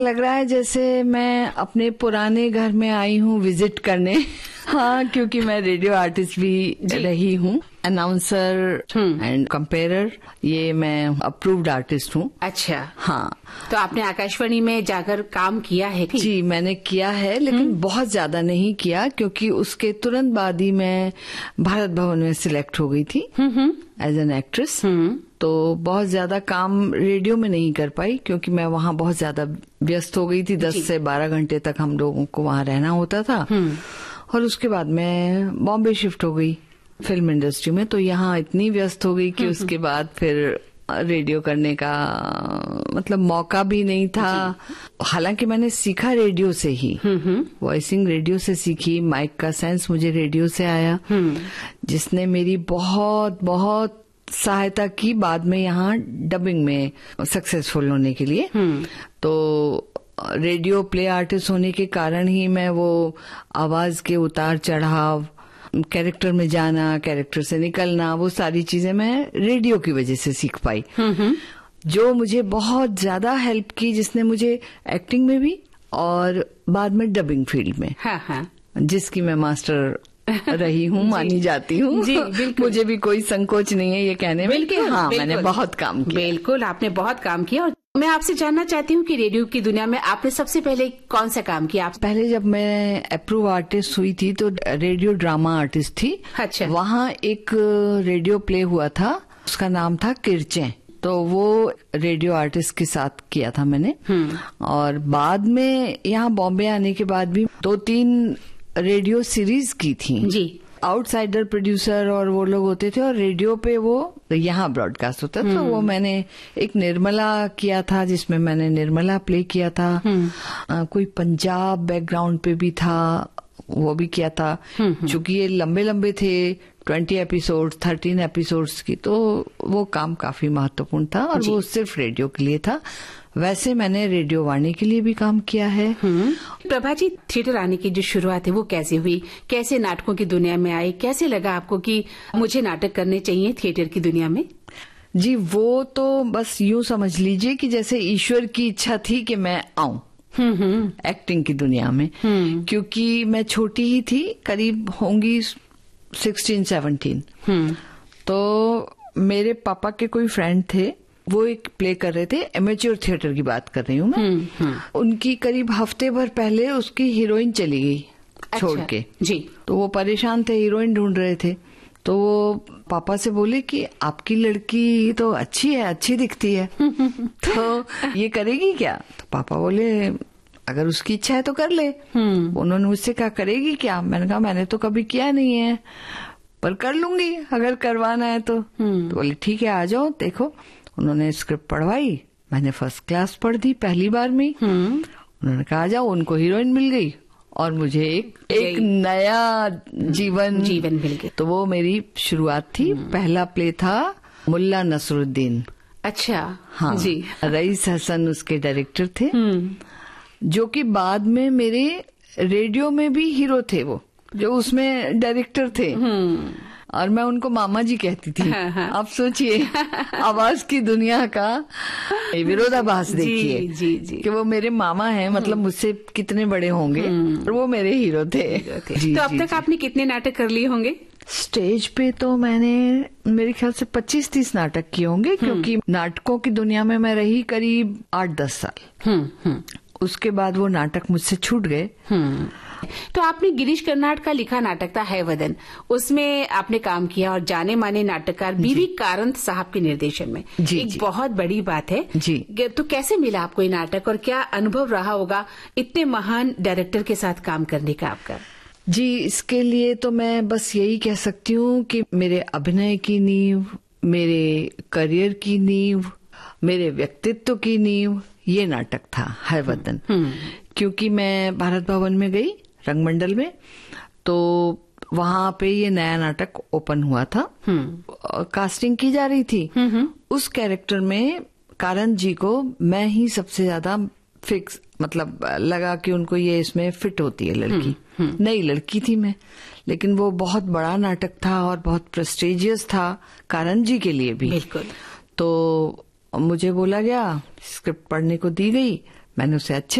लग रहा है जैसे मैं अपने पुराने घर में आई हूँ विजिट करने। हाँ, क्योंकि मैं रेडियो आर्टिस्ट भी रही हूँ, अनाउंसर एंड कंपेयरर, ये मैं अप्रूव्ड आर्टिस्ट हूँ। अच्छा, हाँ। तो आपने आकाशवाणी में जाकर काम किया है? जी, मैंने किया है, लेकिन बहुत ज्यादा नहीं किया, क्योंकि उसके तुरंत बाद ही मैं भारत भवन में सिलेक्ट हो गई थी एज एन एक्ट्रेस। तो बहुत ज्यादा काम रेडियो में नहीं कर पाई, क्योंकि मैं वहाँ बहुत ज्यादा व्यस्त हो गई थी। 10 से 12 घंटे तक हम लोगों को वहाँ रहना होता था। और उसके बाद मैं बॉम्बे शिफ्ट हो गई फिल्म इंडस्ट्री में, तो यहाँ इतनी व्यस्त हो गई कि उसके बाद फिर रेडियो करने का मतलब मौका भी नहीं था। हालांकि मैंने सीखा रेडियो से ही, वॉइसिंग रेडियो से सीखी, माइक का सेंस मुझे रेडियो से आया, जिसने मेरी बहुत बहुत सहायता की बाद में यहाँ डबिंग में सक्सेसफुल होने के लिए। तो रेडियो प्ले आर्टिस्ट होने के कारण ही मैं वो आवाज के उतार चढ़ाव, कैरेक्टर में जाना, कैरेक्टर से निकलना, वो सारी चीजें मैं रेडियो की वजह से सीख पाई, जो मुझे बहुत ज्यादा हेल्प की, जिसने मुझे एक्टिंग में भी और बाद में डबिंग फील्ड में, जिसकी मैं मास्टर रही हूँ, मानी जाती हूँ। मुझे भी कोई संकोच नहीं है ये कहने में कि हाँ, मैंने बहुत काम किया। बिल्कुल, आपने बहुत काम किया। और मैं आपसे जानना चाहती हूँ कि रेडियो की दुनिया में आपने सबसे पहले कौन सा काम किया? पहले जब मैं अप्रूव आर्टिस्ट हुई थी तो रेडियो ड्रामा आर्टिस्ट थी। अच्छा। वहाँ एक रेडियो प्ले हुआ था, उसका नाम था किरचे, तो वो रेडियो आर्टिस्ट के साथ किया था मैंने। और बाद में यहाँ बॉम्बे आने के बाद भी 2-3 रेडियो सीरीज की थी जी। आउटसाइडर प्रोड्यूसर और वो लोग होते थे, और रेडियो पे वो यहाँ ब्रॉडकास्ट होता था। तो वो मैंने एक निर्मला किया था, जिसमें मैंने निर्मला प्ले किया था। कोई पंजाब बैकग्राउंड पे भी था, वो भी किया था। चूंकि ये लंबे लंबे थे, 20 एपिसोड, 13 एपिसोड्स की, तो वो काम काफी महत्वपूर्ण था और वो सिर्फ रेडियो के लिए था। वैसे मैंने रेडियो वाणी के लिए भी काम किया है। प्रभा जी, थिएटर आने की जो शुरुआत है वो कैसे हुई? कैसे नाटकों की दुनिया में आई? कैसे लगा आपको कि मुझे नाटक करने चाहिए थिएटर की दुनिया में? जी, वो तो बस यूं समझ लीजिए कि जैसे ईश्वर की इच्छा थी कि मैं आऊं एक्टिंग की दुनिया में। क्योंकि मैं छोटी ही थी, करीब होंगी 16-17। तो मेरे पापा के कोई फ्रेंड थे, वो एक प्ले कर रहे थे, एमेच्योर थिएटर की बात कर रही हूँ मैं। उनकी करीब हफ्ते भर पहले उसकी हीरोइन चली गई छोड़ के जी। तो वो परेशान थे, हीरोइन ढूंढ रहे थे। तो वो पापा से बोले कि आपकी लड़की तो अच्छी है, अच्छी दिखती है, तो ये करेगी क्या? तो पापा बोले अगर उसकी इच्छा है तो कर ले। उन्होंने मुझसे कहा करेगी क्या? मैंने कहा मैंने तो कभी किया नहीं है, पर कर लूंगी अगर करवाना है तो बोले ठीक है, आ जाओ देखो। उन्होंने स्क्रिप्ट पढ़वाई, मैंने फर्स्ट क्लास पढ़ दी पहली बार में। उन्होंने कहा आ जाओ, उनको हीरोइन मिल गई और मुझे एक नया जीवन मिल गया। तो वो मेरी शुरुआत थी। पहला प्ले था मुल्ला नसरुद्दीन। अच्छा। हाँ जी। रईस हसन उसके डायरेक्टर थे, जो कि बाद में मेरे रेडियो में भी हीरो थे, वो जो उसमें डायरेक्टर थे। और मैं उनको मामा जी कहती थी। आप सोचिए आवाज की दुनिया का विरोधाभास देखिए। जी, जी। कि वो मेरे मामा हैं, मतलब मुझसे कितने बड़े होंगे, और वो मेरे हीरो थे। जी, तो अब तक आपने कितने नाटक कर लिए होंगे? स्टेज पे तो मैंने मेरे ख्याल से 25-30 नाटक किए होंगे, क्योंकि नाटकों की दुनिया में मैं रही करीब 8-10 साल। उसके बाद वो नाटक मुझसे छूट गए। तो आपने गिरीश कर्नाड का लिखा नाटक था है वदन, उसमें आपने काम किया, और जाने माने नाटककार बीवी कारंत साहब के निर्देशन में। एक बहुत बड़ी बात है जी। तो कैसे मिला आपको ये नाटक, और क्या अनुभव रहा होगा इतने महान डायरेक्टर के साथ काम करने का आपका? जी, इसके लिए तो मैं बस यही कह सकती हूँ कि मेरे अभिनय की नींव, मेरे करियर की नींव, मेरे व्यक्तित्व की नींव ये नाटक था है वतन। क्योंकि मैं भारत भवन में गई रंगमंडल में, तो वहां पे ये नया नाटक ओपन हुआ था। कास्टिंग की जा रही थी। उस कैरेक्टर में कारंत जी को मैं ही सबसे ज्यादा फिक्स, मतलब लगा कि उनको ये इसमें फिट होती है लड़की। नई लड़की थी मैं, लेकिन वो बहुत बड़ा नाटक था और बहुत प्रेस्टिजियस था कारंत जी के लिए भी। बिल्कुल। तो मुझे बोला गया, स्क्रिप्ट पढ़ने को दी गई, मैंने उसे अच्छे